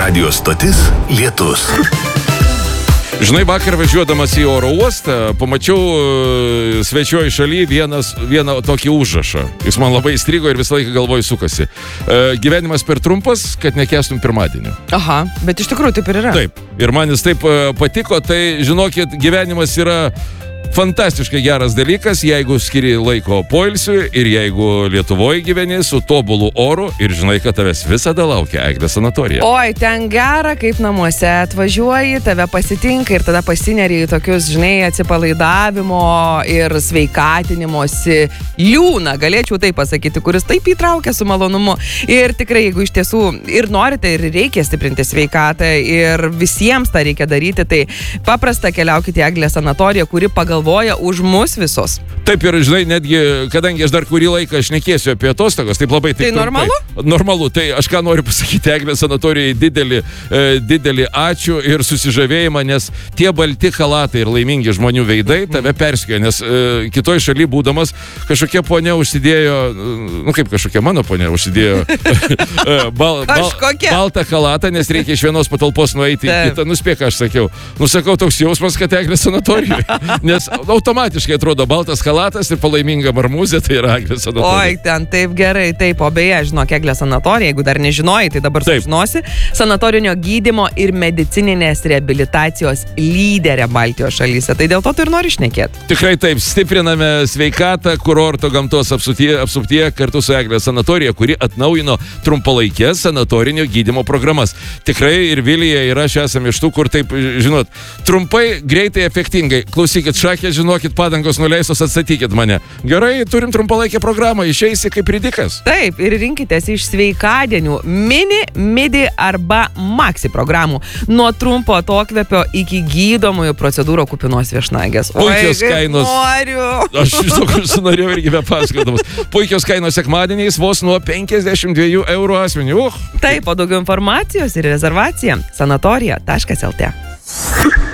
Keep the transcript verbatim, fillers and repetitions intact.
Radio stotis Lietus. Žinai, vakar važiuodamas į oro uostą, pamačiau uh, svečioj šaly vienas, vieną tokį užrašą. Jis man labai įstrigo ir visą laiką galvoj sukasi. Uh, gyvenimas per trumpas, kad nekęstum pirmadienio. Aha, bet iš tikrųjų taip ir yra. Taip, ir man jis taip uh, patiko, tai žinokit, gyvenimas yra fantastiškai geras dalykas, jeigu skiri laiko poilsiui ir jeigu Lietuvoje gyveni su tobulu oru ir žinai, kad tavęs visada laukia Eglės sanatorija. Oi, ten gera, kaip namuose atvažiuoji, tave pasitinka ir tada pasineri į tokius, žinai, atsipalaidavimo ir sveikatinimosi liūną, galėčiau taip pasakyti, kuris taip įtraukia su malonumu. Ir tikrai, jeigu iš tiesų ir norite ir reikia stiprinti sveikatą ir visiems tą reikia daryti, tai paprasta keliaukite į Eglės sanatoriją, kuri pagal galvoja už mus visos. Taip ir, žinai, netgi, kadangi aš dar kurį laiką šnekėsiu apie atostogas, taip labai taip Tai normalu? Trumpai. Normalu, tai aš ką noriu pasakyti Eglės sanatorijai didelį, e, didelį ačiū ir susižavėjimą, nes tie balti chalatai ir laimingi žmonių veidai tave perskioja, nes e, kitoj šaly būdamas kažkokia ponia užsidėjo, nu kaip kažkokia mano ponia užsidėjo bal, bal, baltą chalatą, nes reikia iš vienos patalpos nueiti į kitą, nuspėk, aš sakiau. Nusakau, toks jausmas, kad Eglės sanatorijoje, nes automatiškai atrodo baltas chalatas ir palaiminga marmuzė, tai yra Eglės sanatorija. Oi, ten taip gerai, taip, o beje, žinok, Eglės sanatorija, jeigu dar nežinojai, tai dabar taip sužinosi, sanatorinio gydymo ir medicininės reabilitacijos lyderė Baltijos šalyse, tai dėl to tu ir nori šnekėti. Tikrai taip, stipriname sveikatą kurorto gamtos apsuptyje, apsuptyje kartu su Eglės sanatorija, kuri atnaujino trumpalaikės sanatorinio gydymo programas. Tikrai ir Vilija ir aš esame iš tų, kur taip, žinot, trumpai, greitai, efektingai. Klausykit, šakė, žinokit, padangos nuleistos, atstatykit mane. Gerai, turim trumpalaikę programą, išeisi kaip ridikas. Taip, ir rinkitės iš sveikadienių mini, midi arba maxi programų. Nuo trumpo atokvėpio iki gydomųjų procedūrų kupinos viešnagės. Puikios Oi, kainos. Noriu. Aš žinok, aš norėjau irgi be pasakodamas. Puikios kainos sekmadieniais vos nuo penkiasdešimt dviejų eurų asmenį. Uh. Taip, o daugiau informacijos ir rezervacija sanatorija taškas el tė.